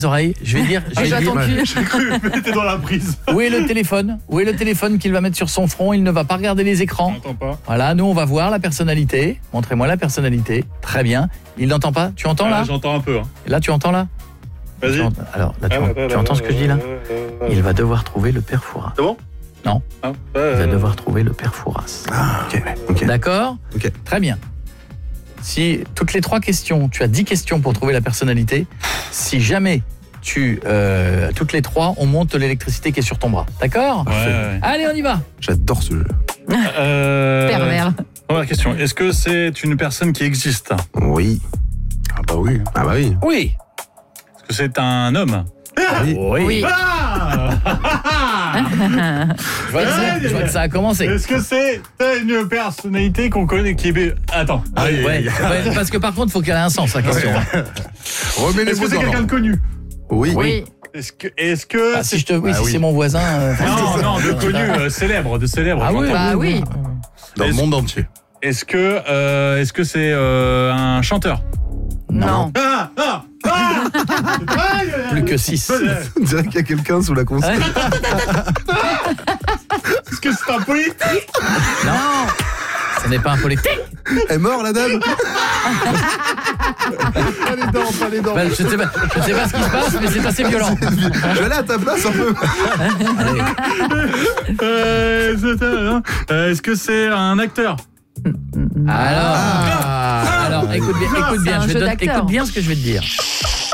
oreilles, je vais dire... J'ai cru que t'étais dans la prise. Où est le téléphone ? Où est le téléphone qu'il va mettre sur son front ? Il ne va pas regarder les écrans. Je n'entends pas. Voilà, nous on va voir la personnalité. Montrez-moi la personnalité. Très bien. Il n'entend pas ? Tu entends là ? J'entends un peu. Hein. Là tu entends là ? Vas-y. Alors là tu entends ce que je dis là ? Il va devoir trouver le père Fouras. C'est bon ? Non. Ah, Il va devoir trouver le père Fouras. Ah, ok. D'accord ? Ok. Très bien. Si toutes les 3 questions, tu as 10 questions pour trouver la personnalité, si jamais toutes les 3, on monte l'électricité qui est sur ton bras. D'accord ? Ouais. Allez, on y va. J'adore ce jeu. Pervers. Première question. Est-ce que c'est une personne qui existe ? Oui. Ah bah oui. Ah bah oui. Oui. Est-ce que c'est un homme ? Oui. Oui. Je vois que ça a commencé. Est-ce que c'est une personnalité qu'on connaît qui est... Attends. Ouais, parce que par contre, il faut qu'elle ait un sens, la question. Remets les Est-ce que mots c'est dans quelqu'un de connu ? Oui. Oui. Est-ce que Ah, si oui. c'est mon voisin. Non, de connu, célèbre, de célèbre. Ah oui, j'entends. Bah oui. Dans le monde entier. Est-ce que c'est un chanteur ? Non. Plus que 6. On dirait qu'il y a quelqu'un sous la console. Est-ce que c'est un politique ? Non, ce n'est pas un politique. Elle est morte, la dame. Allez, dents. Ben, je sais pas ce qui se passe, mais c'est assez violent. Je vais aller à ta place un peu. Est-ce que c'est un acteur ? Alors, écoute bien, c'est un jeu d'acteur. écoute bien ce que je vais te dire.